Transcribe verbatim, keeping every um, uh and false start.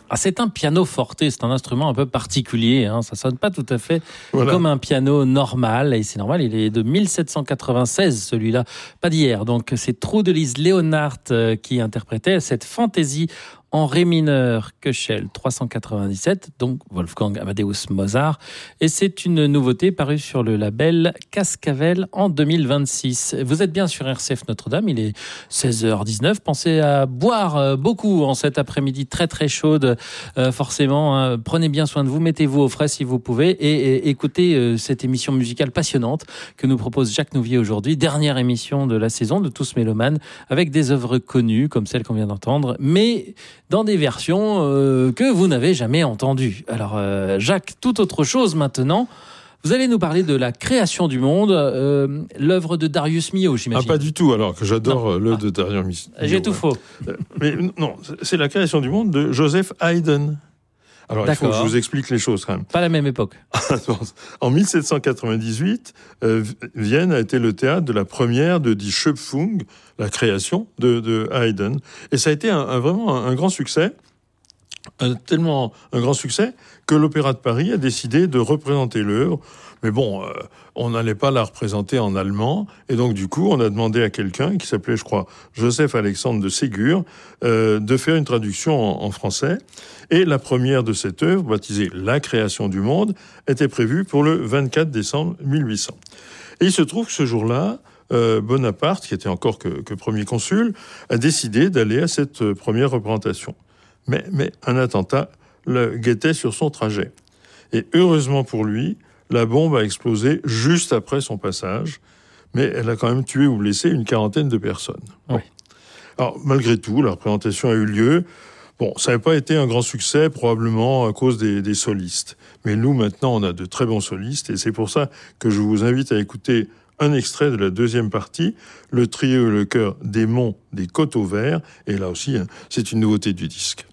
Ah, c'est un piano forte, c'est un instrument un peu particulier, hein. Ça sonne pas tout à fait Voilà. comme un piano normal, et c'est normal, il est de mille sept cent quatre-vingt-seize, celui-là, pas d'hier. Donc c'est Trudelis Leonhardt euh, qui interprétait cette fantaisie en ré mineur Köchel trois cent quatre-vingt-dix-sept, donc Wolfgang Amadeus Mozart, et c'est une nouveauté parue sur le label Cascavel en deux mille vingt-six. Vous êtes bien sur R C F Notre-Dame, il est seize heures dix-neuf, pensez à boire beaucoup en cet après-midi très très chaude, euh, forcément, hein. Prenez bien soin de vous, mettez-vous au frais si vous pouvez, et, et écoutez euh, cette émission musicale passionnante que nous propose Jacques Nouvier aujourd'hui, dernière émission de la saison de Tous Mélomanes, avec des œuvres connues comme celle qu'on vient d'entendre, mais dans des versions euh, que vous n'avez jamais entendues. Alors, euh, Jacques, tout autre chose maintenant. Vous allez nous parler de la création du monde, euh, l'œuvre de Darius Milhaud, j'imagine. Ah, pas du tout, alors que j'adore Non. l'œuvre Ah. de Darius Milhaud. J'ai tout faux. Mais non, c'est la création du monde de Joseph Haydn. Alors, D'accord. il faut que je vous explique les choses quand même. Pas la même époque. En dix-sept cent quatre-vingt-dix-huit, euh, Vienne a été le théâtre de la première de Die Schöpfung, la création de, de Haydn. Et ça a été un, un, vraiment un, un grand succès, un, tellement un grand succès que l'Opéra de Paris a décidé de représenter l'œuvre. Mais bon, euh, on n'allait pas la représenter en allemand. Et donc, du coup, on a demandé à quelqu'un qui s'appelait, je crois, Joseph Alexandre de Ségur, euh, de faire une traduction en, en français. Et la première de cette œuvre, baptisée « La création du monde », était prévue pour le vingt-quatre décembre mille huit cents. Et il se trouve que ce jour-là, euh, Bonaparte, qui était encore que, que premier consul, a décidé d'aller à cette première représentation. Mais, mais un attentat le guettait sur son trajet. Et heureusement pour lui, la bombe a explosé juste après son passage, mais elle a quand même tué ou blessé une quarantaine de personnes. Oui. Alors, malgré tout, la représentation a eu lieu. Bon, ça n'a pas été un grand succès, probablement à cause des, des solistes. Mais nous, maintenant, on a de très bons solistes, et c'est pour ça que je vous invite à écouter un extrait de la deuxième partie, le trio et le chœur des Monts des Coteaux Verts, et là aussi, c'est une nouveauté du disque.